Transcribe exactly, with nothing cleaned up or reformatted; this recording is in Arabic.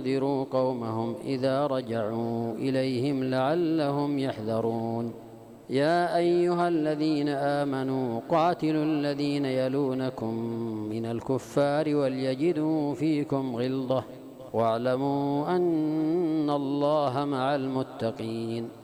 لينذروا قومهم إذا رجعوا إليهم لعلهم يحذرون. يا أيها الذين آمنوا قاتلوا الذين يلونكم من الكفار وليجدوا فيكم غلظة واعلموا أن الله مع المتقين.